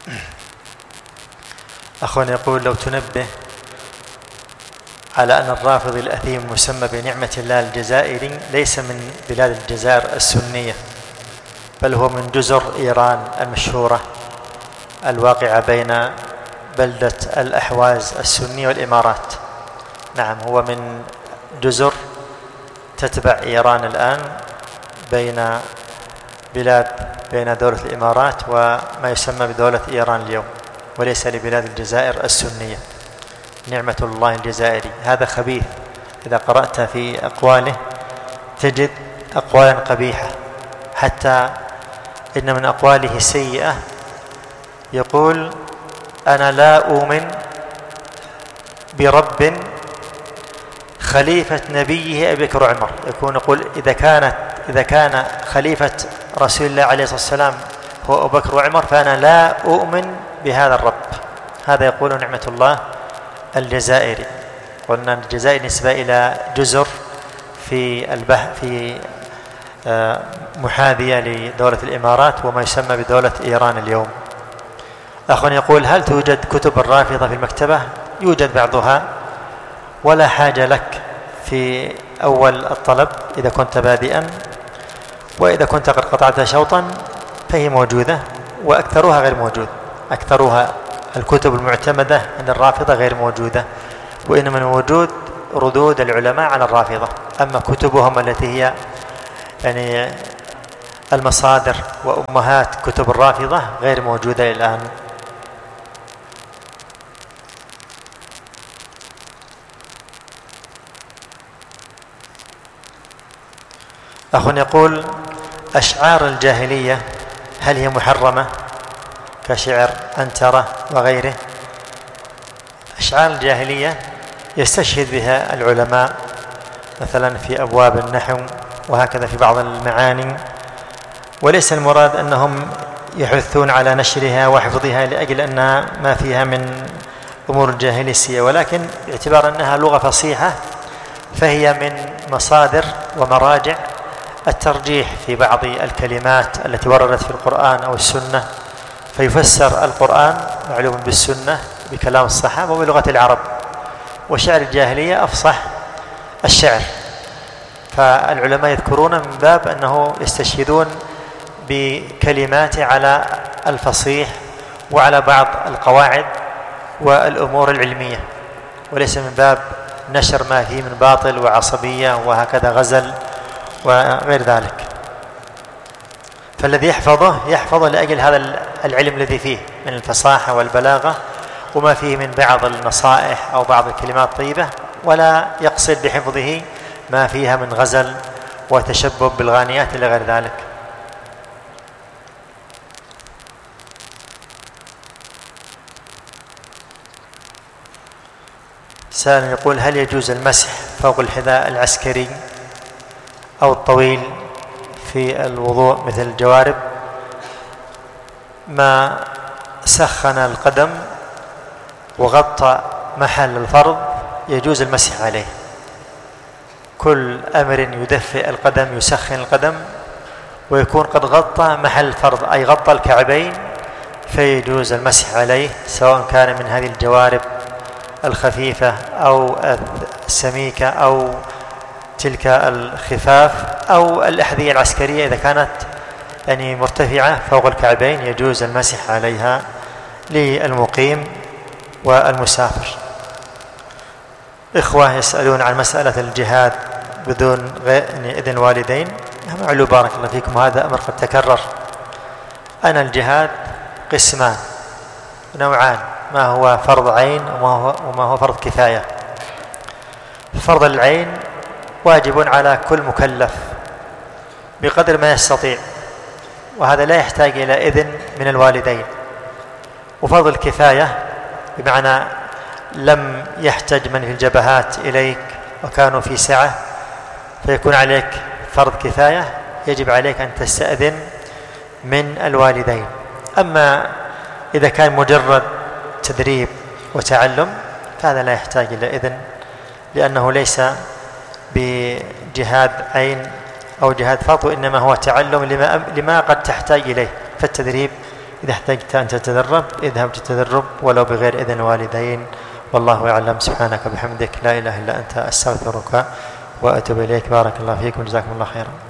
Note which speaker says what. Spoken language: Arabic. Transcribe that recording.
Speaker 1: أخونا يقول لو تنبه على أن الرافض الأثيم مسمى بنعمة الله الجزائري ليس من بلاد الجزائر السنية، بل هو من جزر إيران المشهورة الواقعة بين بلدة الأحواز السنية والإمارات. نعم، هو من جزر تتبع إيران الآن بين دولة الإمارات وما يسمى بدولة إيران اليوم، وليس لبلاد الجزائر السنية. نعمة الله الجزائري هذا خبيث، إذا قرأت في أقواله تجد أقوالا قبيحة، حتى إن من أقواله السيئة يقول أنا لا أؤمن برب خليفة نبيه أبي بكر وعمر. يقول إذا كان خليفة رسول الله عليه الصلاة والسلام هو أبو بكر وعمر فأنا لا أؤمن بهذا الرب. هذا يقول نعمة الله الجزائري. قلنا الجزائر نسبة إلى جزر في محاذية لدولة الإمارات وما يسمى بدولة إيران اليوم. أخ يقول هل توجد كتب الرافضة في المكتبة؟ يوجد بعضها، ولا حاجة لك في أول الطلب إذا كنت بادئا، وإذا كنت قد قطعت شوطا فهي موجودة، وأكثرها غير موجود. أكثرها الكتب المعتمدة عند الرافضة غير موجودة، وإنما موجود ردود العلماء على الرافضة. أما كتبهم التي هي يعني المصادر وأمهات كتب الرافضة غير موجودة الآن. أخ يقول أشعار الجاهلية هل هي محرمة كشعر أنترة وغيره؟ أشعار الجاهلية يستشهد بها العلماء مثلا في أبواب النحو وهكذا في بعض المعاني، وليس المراد أنهم يحثون على نشرها وحفظها لأجل أنها ما فيها من أمور الجاهلية، ولكن باعتبار أنها لغة فصيحة فهي من مصادر ومراجع الترجيح في بعض الكلمات التي وردت في القرآن أو السنة، فيفسر القرآن معلوم بالسنة بكلام الصحابة وبلغة العرب. وشعر الجاهلية أفصح الشعر، فالعلماء يذكرون من باب أنه يستشهدون بكلمات على الفصيح وعلى بعض القواعد والأمور العلمية، وليس من باب نشر ما فيه من باطل وعصبية وهكذا غزل وغير ذلك. فالذي يحفظه لأجل هذا العلم الذي فيه من الفصاحة والبلاغة وما فيه من بعض النصائح أو بعض الكلمات الطيبة، ولا يقصد بحفظه ما فيها من غزل وتشبب بالغانيات إلى غير ذلك. سائل يقول هل يجوز المسح فوق الحذاء العسكري أو الطويل في الوضوء مثل الجوارب؟ ما سخن القدم وغطى محل الفرض يجوز المسح عليه. كل أمر يدفئ القدم يسخن القدم ويكون قد غطى محل الفرض أي غطى الكعبين فيجوز المسح عليه، سواء كان من هذه الجوارب الخفيفة أو السميكة أو تلك الخفاف أو الأحذية العسكرية إذا كانت يعني مرتفعة فوق الكعبين يجوز المسح عليها للمقيم والمسافر. إخوة يسألون عن مسألة الجهاد بدون إذن الوالدين. معلو بارك الله فيكم، هذا أمر قد تكرر. أنا الجهاد قسمان نوعان، ما هو فرض عين وما هو فرض كفاية. فرض العين واجب على كل مكلف بقدر ما يستطيع، وهذا لا يحتاج إلى إذن من الوالدين. وفرض الكفاية بمعنى لم يحتج من في الجبهات إليك وكانوا في سعة فيكون عليك فرض كفاية، يجب عليك أن تستأذن من الوالدين. أما إذا كان مجرد تدريب وتعلم فهذا لا يحتاج إلى إذن، لأنه ليس بجهاد عين أو جهاد فرض، وإنما هو تعلم لما قد تحتاج إليه، فالتدريب إذا احتجت أن تتدرب اذهب تتدرب ولو بغير إذن الوالدين، والله أعلم. سبحانك بحمدك لا إله إلا أنت أستغفرك وأتوب إليك. بارك الله فيكم، جزاكم الله خيرا.